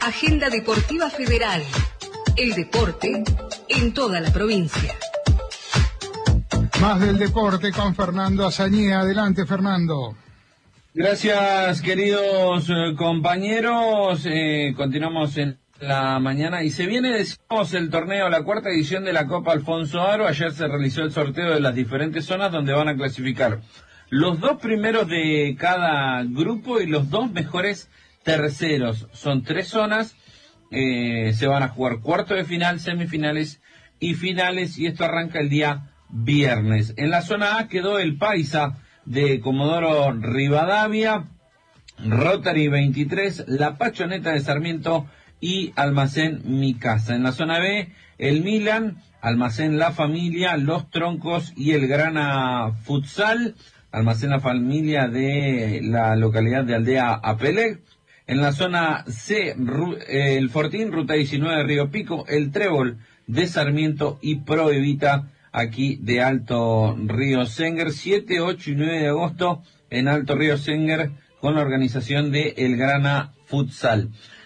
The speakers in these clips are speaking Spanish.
Agenda Deportiva Federal. El deporte en toda la provincia. Más del deporte con Fernando Azañea. Adelante, Fernando. Gracias, queridos compañeros. Continuamos en la mañana y se viene, decimos, el torneo, la cuarta edición de la Copa Alfonso Aro. Ayer se realizó el sorteo de las diferentes zonas donde van a clasificar los dos primeros de cada grupo y los dos mejores terceros. Son 3 zonas, se van a jugar cuarto de final, semifinales y finales, y esto arranca el día viernes. En la zona A quedó el Paisa de Comodoro Rivadavia, Rotary 23, La Pachoneta de Sarmiento y Almacén Mi Casa. En la zona B, el Milan, Almacén La Familia, Los Troncos y el Grana Futsal, Almacén La Familia de la localidad de Aldea Apelec. En la zona C, el Fortín, Ruta 19 de Río Pico, el Trébol de Sarmiento y Pro Evita aquí de Alto Río Senguer, 7, 8 y 9 de agosto en Alto Río Senguer con la organización de El Grana Futsal.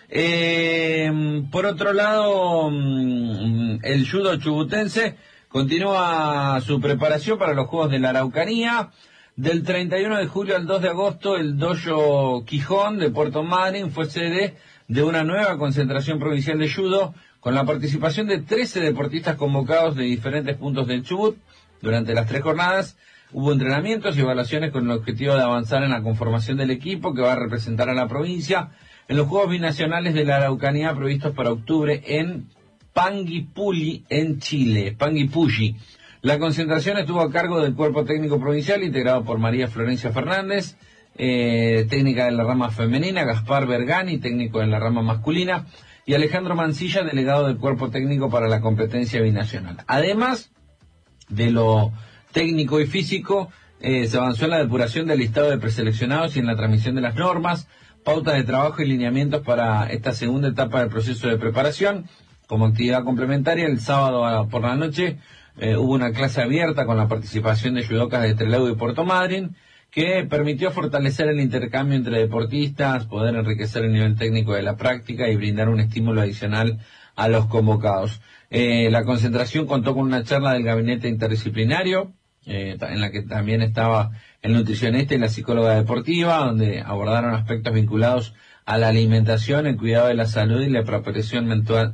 Por otro lado, el judo chubutense continúa su preparación para los Juegos de la Araucanía. Del 31 de julio al 2 de agosto, el Dojo Quijón de Puerto Madryn fue sede de una nueva concentración provincial de judo con la participación de 13 deportistas convocados de diferentes puntos del Chubut. Durante las 3 jornadas hubo entrenamientos y evaluaciones con el objetivo de avanzar en la conformación del equipo que va a representar a la provincia en los Juegos Binacionales de la Araucanía previstos para octubre en Panguipulli, en Chile. Panguipulli. La concentración estuvo a cargo del cuerpo técnico provincial integrado por María Florencia Fernández, técnica de la rama femenina, Gaspar Bergani, técnico de la rama masculina, y Alejandro Mancilla, delegado del cuerpo técnico para la competencia binacional. Además de lo técnico y físico, se avanzó en la depuración del listado de preseleccionados y en la transmisión de las normas, pautas de trabajo y lineamientos para esta segunda etapa del proceso de preparación. Como actividad complementaria, el sábado por la noche hubo una clase abierta con la participación de judocas de Trelew y Puerto Madryn, que permitió fortalecer el intercambio entre deportistas, poder enriquecer el nivel técnico de la práctica y brindar un estímulo adicional a los convocados. La concentración contó con una charla del gabinete interdisciplinario, en la que también estaba el nutricionista y la psicóloga deportiva, donde abordaron aspectos vinculados a la alimentación, el cuidado de la salud y la preparación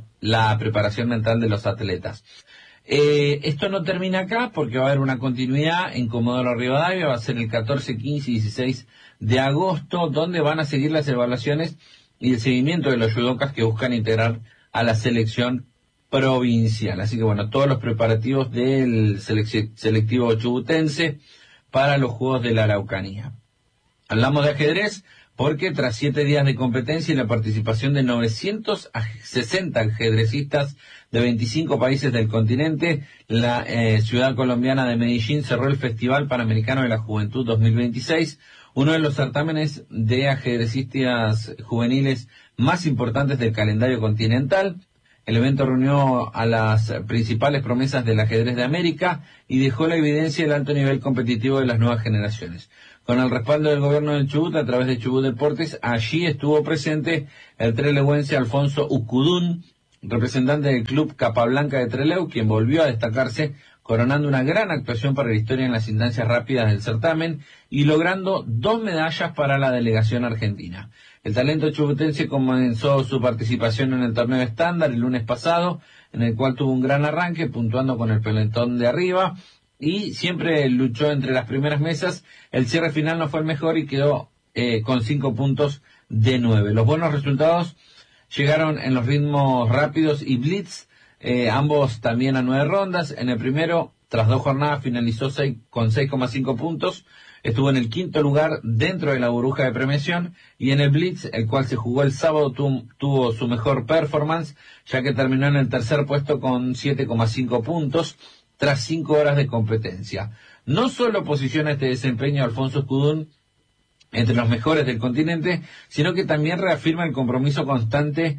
mental de los atletas. Esto no termina acá porque va a haber una continuidad en Comodoro Rivadavia, va a ser el 14, 15 y 16 de agosto, donde van a seguir las evaluaciones y el seguimiento de los judocas que buscan integrar a la selección provincial. Así que bueno, todos los preparativos del selectivo chubutense para los Juegos de la Araucanía. Hablamos de ajedrez porque tras 7 días de competencia y la participación de 960 ajedrecistas de 25 países del continente, la ciudad colombiana de Medellín cerró el Festival Panamericano de la Juventud 2026, uno de los certámenes de ajedrecistas juveniles más importantes del calendario continental. El evento reunió a las principales promesas del ajedrez de América y dejó la evidencia del alto nivel competitivo de las nuevas generaciones. Con el respaldo del gobierno del Chubut a través de Chubut Deportes, allí estuvo presente el trelewense Alfonso Ucudún, representante del club Capablanca de Trelew, quien volvió a destacarse, coronando una gran actuación para la historia en las instancias rápidas del certamen y logrando 2 medallas para la delegación argentina. El talento chubutense comenzó su participación en el torneo estándar el lunes pasado, en el cual tuvo un gran arranque, puntuando con el pelotón de arriba, y siempre luchó entre las primeras mesas. El cierre final no fue el mejor y quedó con 5 puntos de 9. Los buenos resultados llegaron en los ritmos rápidos y blitz, ambos también a 9 rondas. En el primero, tras 2 jornadas, finalizó con 6,5 puntos. Estuvo en el 5º lugar dentro de la burbuja de premiación, y en el blitz, el cual se jugó el sábado, tuvo su mejor performance, ya que terminó en el 3er puesto con 7,5 puntos tras 5 horas de competencia. No solo posiciona este desempeño a Alfonso Ucudún entre los mejores del continente, sino que también reafirma el compromiso constante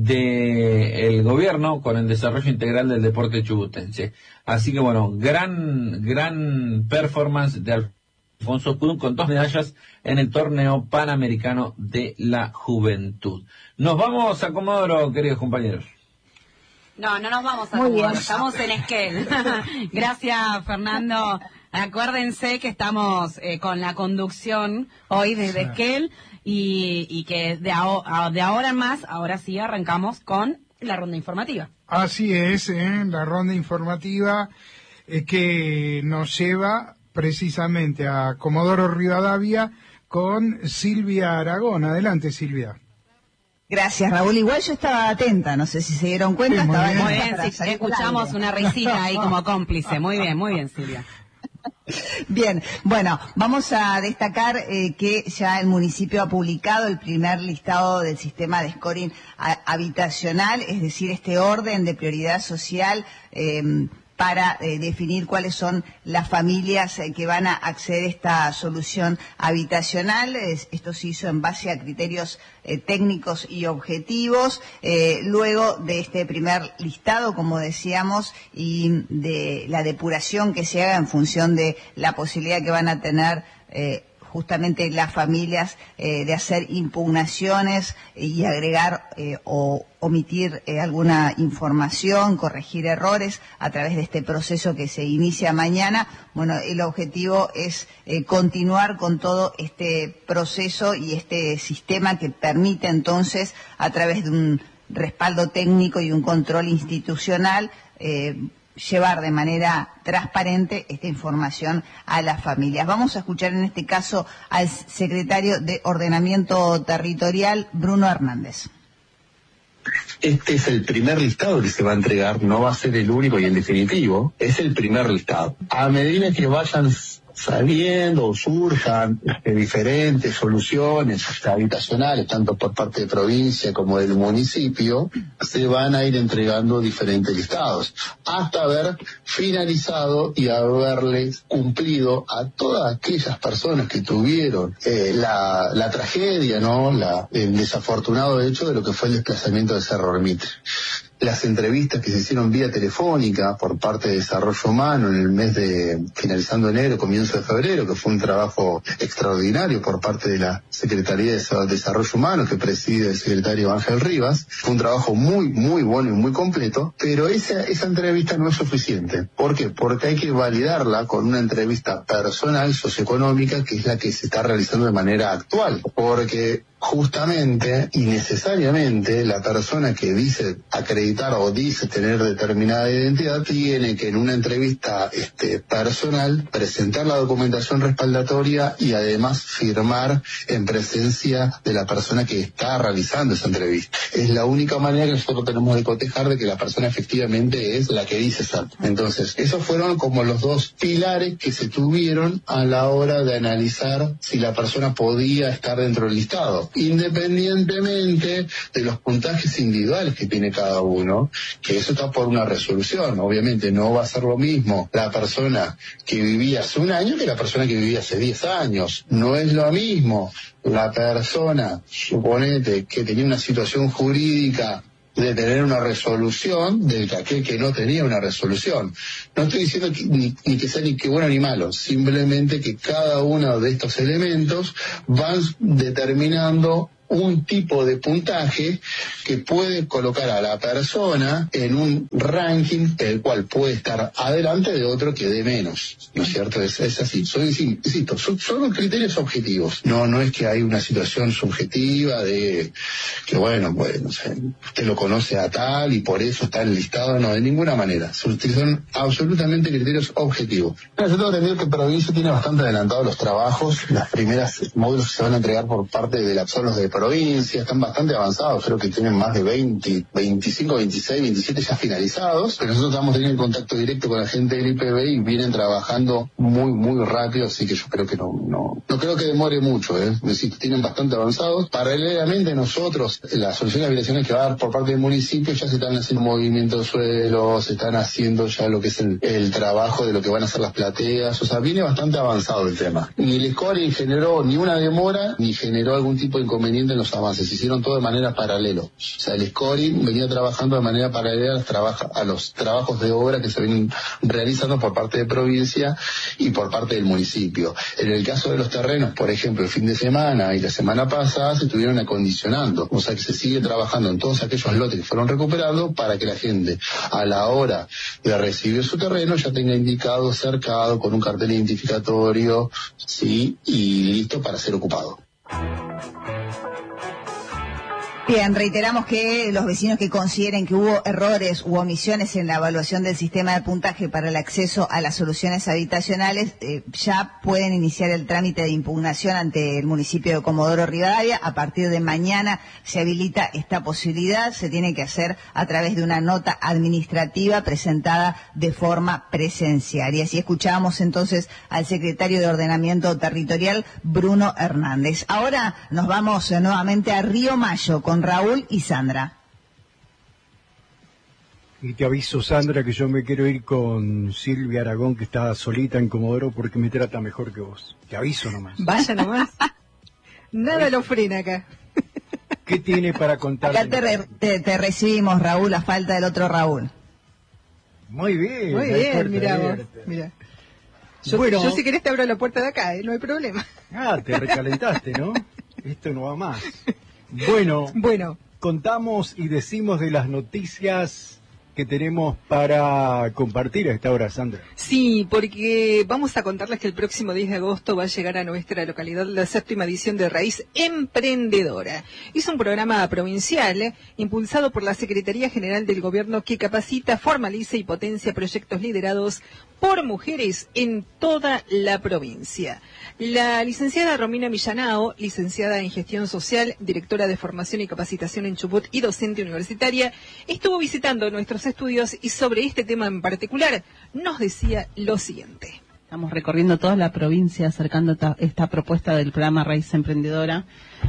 del gobierno con el desarrollo integral del deporte chubutense. Así que bueno, gran performance de Alfonso Pudum con 2 medallas en el torneo panamericano de la juventud. Nos vamos a Comodoro, queridos compañeros. No nos vamos a Comodoro, estamos en Esquel. Gracias, Fernando. Acuérdense que estamos con la conducción hoy desde Esquel y que de ahora en más, ahora sí arrancamos con la ronda informativa. Así es, la ronda informativa que nos lleva precisamente a Comodoro Rivadavia con Silvia Aragón. Adelante, Silvia. Gracias, Raúl. Igual yo estaba atenta, no sé si se dieron cuenta. Sí, muy bien, sí, escuchamos una risita ahí como cómplice. Muy bien, Silvia. Bien, bueno, vamos a destacar que ya el municipio ha publicado el primer listado del sistema de scoring habitacional, es decir, este orden de prioridad social para definir cuáles son las familias que van a acceder a esta solución habitacional. Esto se hizo en base a criterios técnicos y objetivos. Luego de este primer listado, como decíamos, y de la depuración que se haga en función de la posibilidad que van a tener justamente las familias de hacer impugnaciones y agregar o omitir alguna información, corregir errores a través de este proceso que se inicia mañana. Bueno, el objetivo es continuar con todo este proceso y este sistema que permite entonces, a través de un respaldo técnico y un control institucional, llevar de manera transparente esta información a las familias. Vamos a escuchar en este caso al secretario de Ordenamiento Territorial, Bruno Hernández. Este es el primer listado que se va a entregar, no va a ser el único y el definitivo, es el primer listado. A medida que vayan saliendo o surjan diferentes soluciones habitacionales, tanto por parte de provincia como del municipio, se van a ir entregando diferentes listados, hasta haber finalizado y haberles cumplido a todas aquellas personas que tuvieron la tragedia, ¿no? El desafortunado hecho de lo que fue el desplazamiento de Cerro Ermita. Las entrevistas que se hicieron vía telefónica por parte de Desarrollo Humano en el mes de finalizando enero, comienzo de febrero, que fue un trabajo extraordinario por parte de la Secretaría de Desarrollo Humano que preside el secretario Ángel Rivas. Fue un trabajo muy, muy bueno y muy completo, pero esa entrevista no es suficiente. ¿Por qué? Porque hay que validarla con una entrevista personal, socioeconómica, que es la que se está realizando de manera actual. Porque justamente y necesariamente la persona que dice acreditar o dice tener determinada identidad tiene que en una entrevista personal presentar la documentación respaldatoria y además firmar en presencia de la persona que está realizando esa entrevista. Es la única manera que nosotros tenemos de cotejar de que la persona efectivamente es la que dice ser. Entonces, esos fueron como los dos pilares que se tuvieron a la hora de analizar si la persona podía estar dentro del listado, independientemente de los puntajes individuales que tiene cada uno, que eso está por una resolución. Obviamente no va a ser lo mismo la persona que vivía hace un año que la persona que vivía hace 10 años. No es lo mismo la persona, suponete, que tenía una situación jurídica de tener una resolución del que aquel que no tenía una resolución. No estoy diciendo ni que sea ni que bueno ni malo, simplemente que cada uno de estos elementos van determinando un tipo de puntaje que puede colocar a la persona en un ranking el cual puede estar adelante de otro que dé menos, ¿no es cierto? Es así. Son criterios objetivos. No es que hay una situación subjetiva de que bueno, usted lo conoce a tal y por eso está enlistado, no, de ninguna manera. Son absolutamente criterios objetivos. Yo tengo entendido que Provincia tiene bastante adelantados los trabajos. Las primeras módulos que se van a entregar por parte de las zonas de provincia están bastante avanzados, creo que tienen más de 20, 25, 26, 27 ya finalizados, pero nosotros estamos teniendo contacto directo con la gente del IPB y vienen trabajando muy, muy rápido, así que yo creo que no creo que demore mucho, es decir, tienen bastante avanzados. Paralelamente nosotros, las soluciones habitacionales que va a dar por parte del municipio, ya se están haciendo movimientos de suelo, se están haciendo ya lo que es el trabajo de lo que van a ser las plateas, o sea, viene bastante avanzado el tema. Ni el scoring generó ni una demora, ni generó algún tipo de inconveniente paralelamente en los avances, se hicieron todo de manera paralela. O sea, el scoring venía trabajando de manera paralela a los trabajos de obra que se vienen realizando por parte de provincia y por parte del municipio. En el caso de los terrenos, por ejemplo, el fin de semana y la semana pasada se estuvieron acondicionando, o sea que se sigue trabajando en todos aquellos lotes que fueron recuperados para que la gente a la hora de recibir su terreno ya tenga indicado, cercado, con un cartel identificatorio, sí, y listo para ser ocupado. Bien, reiteramos que los vecinos que consideren que hubo errores u omisiones en la evaluación del sistema de puntaje para el acceso a las soluciones habitacionales ya pueden iniciar el trámite de impugnación ante el municipio de Comodoro Rivadavia. A partir de mañana se habilita esta posibilidad. Se tiene que hacer a través de una nota administrativa presentada de forma presencial. Y así escuchábamos entonces al secretario de Ordenamiento Territorial, Bruno Hernández. Ahora nos vamos nuevamente a Río Mayo con Raúl y Sandra. Y te aviso, Sandra, que yo me quiero ir con Silvia Aragón, que está solita en Comodoro, porque me trata mejor que vos. Te aviso nomás. Vaya nomás. Nada lo frena acá. ¿Qué tiene para contar? Acá te recibimos, Raúl, a falta del otro Raúl. Muy bien. Muy bien, mirá vos. Mirá. Yo si querés te abro la puerta de acá, no hay problema. Ah, te recalentaste, ¿no? Esto no va más. Bueno, contamos y decimos de las noticias que tenemos para compartir a esta hora, Sandra. Sí, porque vamos a contarles que el próximo 10 de agosto va a llegar a nuestra localidad la 7ª edición de Raíz Emprendedora. Es un programa provincial impulsado por la Secretaría General del Gobierno que capacita, formaliza y potencia proyectos liderados por mujeres en toda la provincia. La licenciada Romina Millanao, licenciada en Gestión Social, directora de Formación y Capacitación en Chubut y docente universitaria, estuvo visitando nuestros estudios y sobre este tema en particular nos decía lo siguiente. Estamos recorriendo toda la provincia acercando esta propuesta del programa Raíz Emprendedora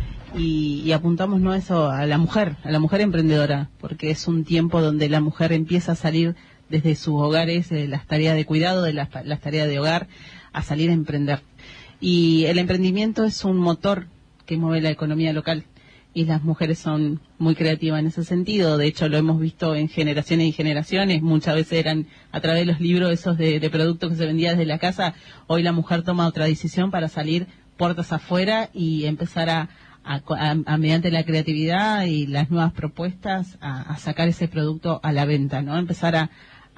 y apuntamos no eso a la mujer emprendedora, porque es un tiempo donde la mujer empieza a salir desde sus hogares, de las tareas de cuidado, de las tareas de hogar, a salir a emprender. Y el emprendimiento es un motor que mueve la economía local y las mujeres son muy creativas en ese sentido. De hecho, lo hemos visto en generaciones y generaciones. Muchas veces eran a través de los libros esos de productos que se vendían desde la casa. Hoy la mujer toma otra decisión para salir puertas afuera y empezar a mediante la creatividad y las nuevas propuestas a sacar ese producto a la venta, ¿no? Empezar a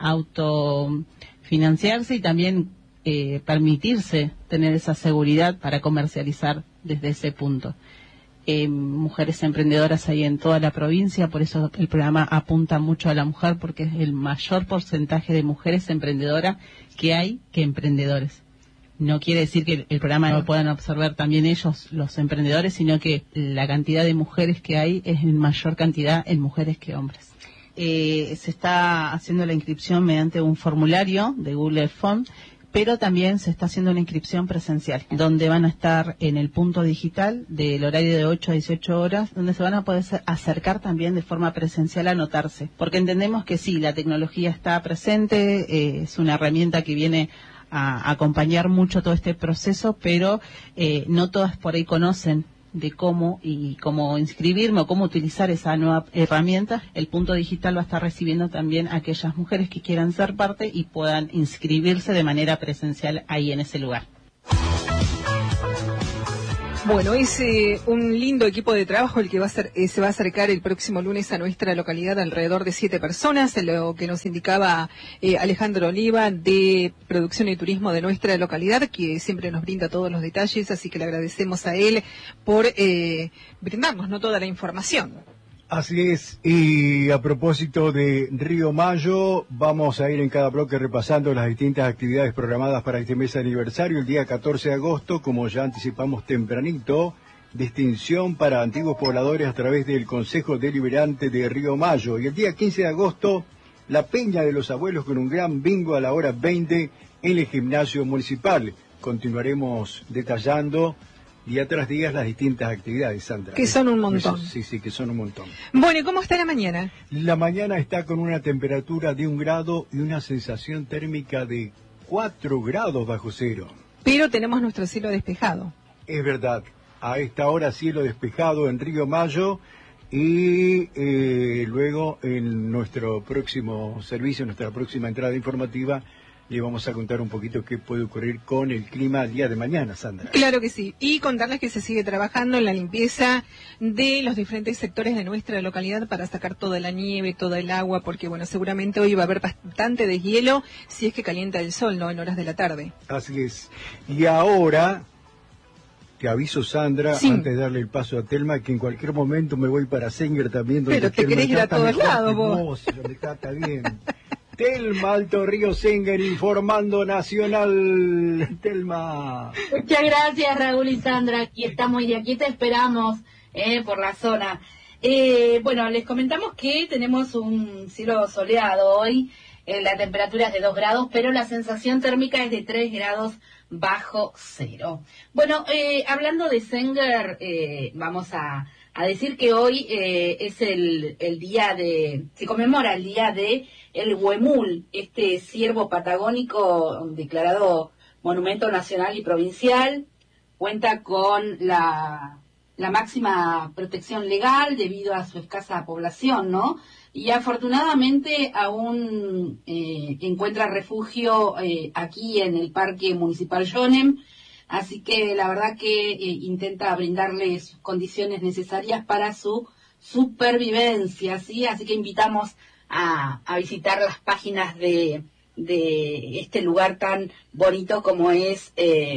autofinanciarse y también permitirse tener esa seguridad para comercializar desde ese punto. Mujeres emprendedoras hay en toda la provincia, por eso el programa apunta mucho a la mujer, porque es el mayor porcentaje de mujeres emprendedoras que hay que emprendedores. No quiere decir que el programa no lo puedan observar también ellos, los emprendedores, sino que la cantidad de mujeres que hay es en mayor cantidad en mujeres que hombres. Se está haciendo la inscripción mediante un formulario de Google Form, pero también se está haciendo una inscripción presencial, donde van a estar en el punto digital del horario de 8 a 18 horas, donde se van a poder acercar también de forma presencial a anotarse. Porque entendemos que sí, la tecnología está presente, es una herramienta que viene a acompañar mucho todo este proceso, pero no todas por ahí conocen de cómo inscribirme o cómo utilizar esa nueva herramienta. El punto digital va a estar recibiendo también a aquellas mujeres que quieran ser parte y puedan inscribirse de manera presencial ahí en ese lugar. Bueno, es un lindo equipo de trabajo el que se va a acercar el próximo lunes a nuestra localidad, alrededor de 7 personas, lo que nos indicaba Alejandro Oliva de Producción y Turismo de nuestra localidad, que siempre nos brinda todos los detalles, así que le agradecemos a él por brindarnos toda la información. Así es, y a propósito de Río Mayo, vamos a ir en cada bloque repasando las distintas actividades programadas para este mes aniversario. El día 14 de agosto, como ya anticipamos tempranito, distinción para antiguos pobladores a través del Consejo Deliberante de Río Mayo. Y el día 15 de agosto, la Peña de los Abuelos con un gran bingo a la hora 20 en el gimnasio municipal. Continuaremos detallando día tras día las distintas actividades, Sandra. Que son un montón. Sí, que son un montón. Bueno, ¿y cómo está la mañana? La mañana está con una temperatura de 1 grado y una sensación térmica de 4 grados bajo cero. Pero tenemos nuestro cielo despejado. Es verdad. a esta hora cielo despejado en Río Mayo y luego en nuestro próximo servicio, nuestra próxima entrada informativa, le vamos a contar un poquito qué puede ocurrir con el clima el día de mañana, Sandra. Claro que sí, y contarles que se sigue trabajando en la limpieza de los diferentes sectores de nuestra localidad para sacar toda la nieve, toda el agua, porque bueno, seguramente hoy va a haber bastante deshielo si es que calienta el sol, ¿no? En horas de la tarde. Así es. Y ahora, te aviso, Sandra, sí, antes de darle el paso a Telma, que en cualquier momento me voy para Senger también. Pero te querés ir a todos lados, vos. Me trata bien. Telma Alto Río Senger informando Nacional. Telma. Muchas gracias, Raúl y Sandra. Aquí estamos y aquí te esperamos por la zona. Bueno, les comentamos que tenemos un cielo soleado hoy. La temperatura es de 2 grados, pero la sensación térmica es de 3 grados bajo cero. Bueno, hablando de Senger, vamos a decir que hoy es el día se conmemora el día de el huemul, este ciervo patagónico declarado monumento nacional y provincial. Cuenta con la máxima protección legal debido a su escasa población, ¿no? Y afortunadamente aún encuentra refugio aquí en el Parque Municipal Yonem, así que la verdad que intenta brindarle sus condiciones necesarias para su supervivencia, ¿sí? Así que invitamos a visitar las páginas de este lugar tan bonito como es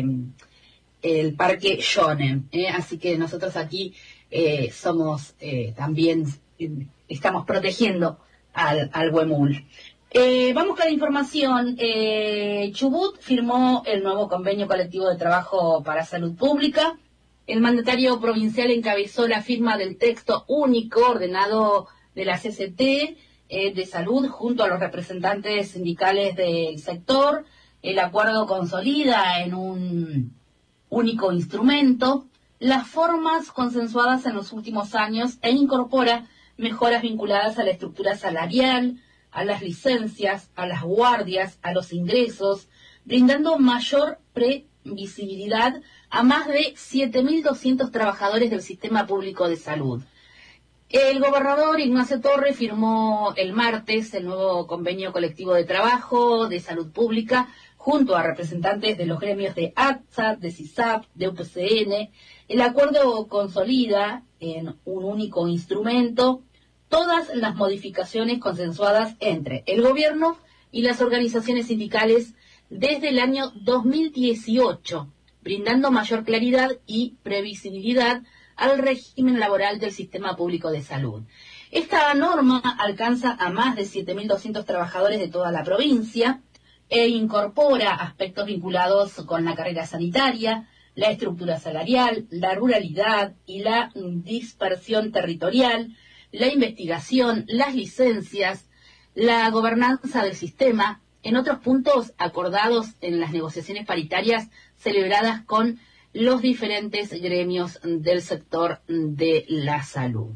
el Parque Yonem, así que nosotros aquí somos también, estamos protegiendo al huemul. Vamos con la información. Chubut firmó el nuevo convenio colectivo de trabajo para salud pública. El mandatario provincial encabezó la firma del texto único ordenado de la CCT de salud junto a los representantes sindicales del sector. El acuerdo consolida en un único instrumento las formas consensuadas en los últimos años e incorpora mejoras vinculadas a la estructura salarial, a las licencias, a las guardias, a los ingresos, brindando mayor previsibilidad a más de 7.200 trabajadores del sistema público de salud. El gobernador Ignacio Torre firmó el martes el nuevo convenio colectivo de trabajo de salud pública junto a representantes de los gremios de ATSA, de CISAP, de UPCN. El acuerdo consolida en un único instrumento todas las modificaciones consensuadas entre el gobierno y las organizaciones sindicales desde el año 2018, brindando mayor claridad y previsibilidad al régimen laboral del sistema público de salud. Esta norma alcanza a más de 7.200 trabajadores de toda la provincia e incorpora aspectos vinculados con la carrera sanitaria, la estructura salarial, la ruralidad y la dispersión territorial, la investigación, las licencias, la gobernanza del sistema, en otros puntos acordados en las negociaciones paritarias celebradas con los diferentes gremios del sector de la salud.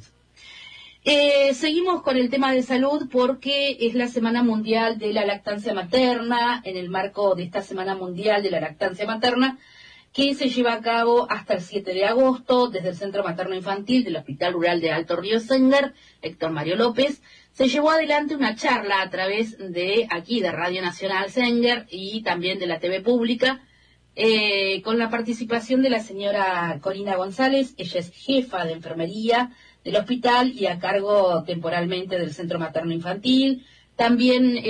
Seguimos con el tema de salud porque es la Semana Mundial de la Lactancia Materna. En el marco de esta Semana Mundial de la Lactancia Materna, que se lleva a cabo hasta el 7 de agosto desde el Centro Materno Infantil del Hospital Rural de Alto Río Senger, Héctor Mario López, se llevó adelante una charla a través de aquí, de Radio Nacional Senger y también de la TV Pública, con la participación de la señora Corina González. Ella es jefa de enfermería del hospital y a cargo temporalmente del Centro Materno Infantil. También